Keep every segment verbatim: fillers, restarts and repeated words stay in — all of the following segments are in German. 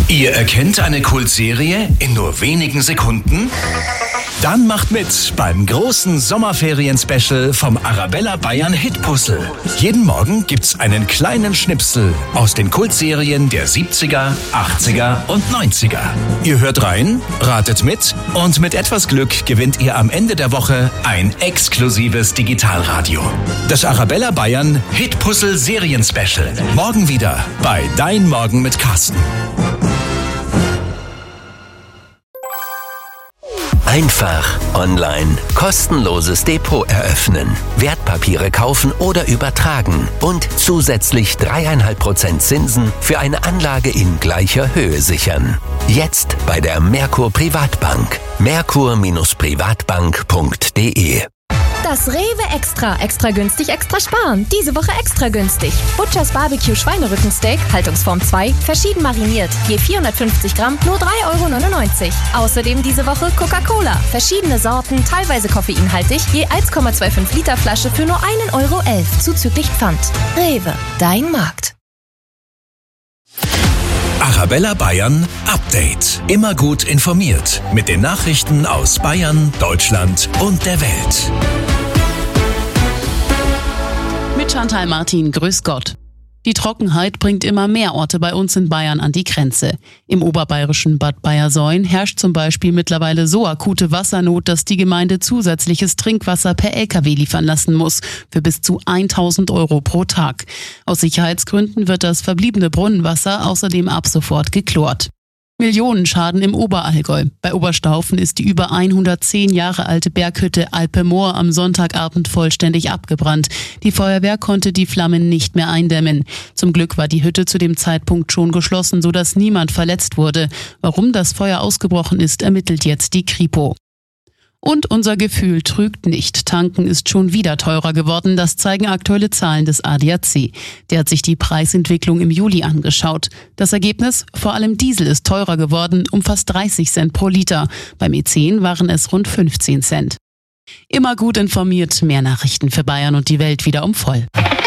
Ihr erkennt eine Kultserie in nur wenigen Sekunden? Dann macht mit beim großen Sommerferien-Special vom Arabella Bayern Hitpuzzle. Jeden Morgen gibt's einen kleinen Schnipsel aus den Kultserien der siebziger, achtziger und neunziger. Ihr hört rein, ratet mit und mit etwas Glück gewinnt ihr am Ende der Woche ein exklusives Digitalradio. Das Arabella Bayern Hitpuzzle Serien-Special. Morgen wieder bei Dein Morgen mit Carsten. Einfach online kostenloses Depot eröffnen, Wertpapiere kaufen oder übertragen und zusätzlich dreieinhalb Prozent Zinsen für eine Anlage in gleicher Höhe sichern. Jetzt bei der Merkur Privatbank. merkur Privatbank punkt de. Das Rewe Extra. Extra günstig, extra sparen. Diese Woche extra günstig. Butchers Barbecue Schweinerückensteak, Haltungsform zwei, verschieden mariniert. Je vierhundertfünfzig Gramm, nur drei Euro neunundneunzig. Außerdem diese Woche Coca-Cola. Verschiedene Sorten, teilweise koffeinhaltig, je eins Komma fünfundzwanzig Liter Flasche für nur ein Euro elf, zuzüglich Pfand. Rewe, dein Markt. Arabella Bayern Update. Immer gut informiert mit den Nachrichten aus Bayern, Deutschland und der Welt. Mit Chantal Martin, grüß Gott. Die Trockenheit bringt immer mehr Orte bei uns in Bayern an die Grenze. Im oberbayerischen Bad Bayersoien herrscht zum Beispiel mittlerweile so akute Wassernot, dass die Gemeinde zusätzliches Trinkwasser per L K W liefern lassen muss, für bis zu tausend Euro pro Tag. Aus Sicherheitsgründen wird das verbliebene Brunnenwasser außerdem ab sofort geklort. Millionenschaden im Oberallgäu. Bei Oberstaufen ist die über hundertzehn Jahre alte Berghütte Alpemoor am Sonntagabend vollständig abgebrannt. Die Feuerwehr konnte die Flammen nicht mehr eindämmen. Zum Glück war die Hütte zu dem Zeitpunkt schon geschlossen, sodass niemand verletzt wurde. Warum das Feuer ausgebrochen ist, ermittelt jetzt die Kripo. Und unser Gefühl trügt nicht. Tanken ist schon wieder teurer geworden. Das zeigen aktuelle Zahlen des A D A C. Der hat sich die Preisentwicklung im Juli angeschaut. Das Ergebnis? Vor allem Diesel ist teurer geworden, um fast dreißig Cent pro Liter. Beim E zehn waren es rund fünfzehn Cent. Immer gut informiert, mehr Nachrichten für Bayern und die Welt wieder um voll.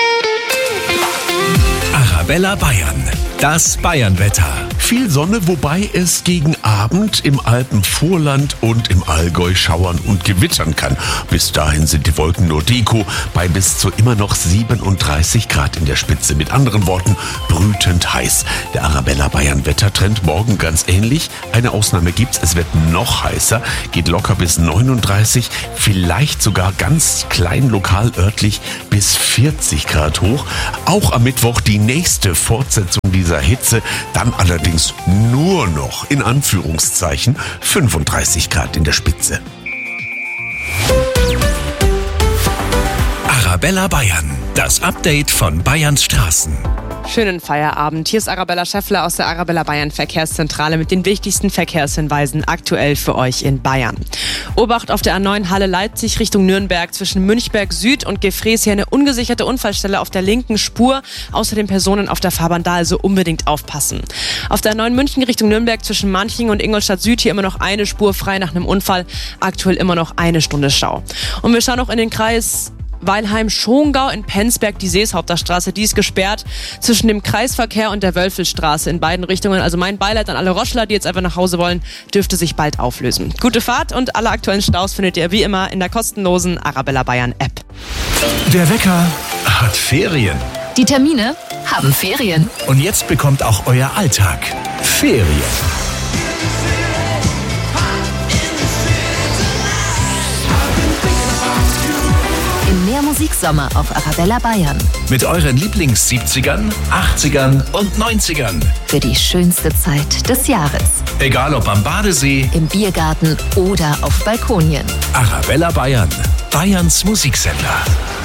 Arabella Bayern. Das Bayernwetter. Viel Sonne, wobei es gegen Abend im Alpenvorland und im Allgäu schauern und gewittern kann. Bis dahin sind die Wolken nur Deko bei bis zu immer noch siebenunddreißig Grad in der Spitze. Mit anderen Worten, brütend heiß. Der Arabella Bayern Wettertrend morgen ganz ähnlich. Eine Ausnahme gibt's, es wird noch heißer, geht locker bis neununddreißig, vielleicht sogar ganz klein lokal örtlich bis vierzig Grad hoch. Auch am Mittwoch die nächste Fortsetzung dieser Hitze, dann allerdings nur noch in Anführungszeichen fünfunddreißig Grad in der Spitze. Arabella Bayern, das Update von Bayerns Straßen. Schönen Feierabend. Hier ist Arabella Schäffler aus der Arabella Bayern Verkehrszentrale mit den wichtigsten Verkehrshinweisen aktuell für euch in Bayern. Obacht auf der A neun Halle Leipzig Richtung Nürnberg zwischen Münchberg Süd und Gefrees. Hier eine ungesicherte Unfallstelle auf der linken Spur. Außerdem Personen auf der Fahrbahn da, also unbedingt aufpassen. Auf der A neun München Richtung Nürnberg zwischen Manching und Ingolstadt Süd hier immer noch eine Spur frei nach einem Unfall. Aktuell immer noch eine Stunde Stau. Und wir schauen auch in den Kreis Weilheim-Schongau in Penzberg, die Seeshaupterstraße, die ist gesperrt zwischen dem Kreisverkehr und der Wölfelstraße in beiden Richtungen. Also mein Beileid an alle Roschler, die jetzt einfach nach Hause wollen, dürfte sich bald auflösen. Gute Fahrt und alle aktuellen Staus findet ihr wie immer in der kostenlosen Arabella Bayern App. Der Wecker hat Ferien. Die Termine haben Ferien. Und jetzt bekommt auch euer Alltag Ferien. Mehr Musiksommer auf Arabella Bayern. Mit euren Lieblings-siebzigern, achtzigern und neunzigern. Für die schönste Zeit des Jahres. Egal ob am Badesee, im Biergarten oder auf Balkonien. Arabella Bayern, Bayerns Musiksender.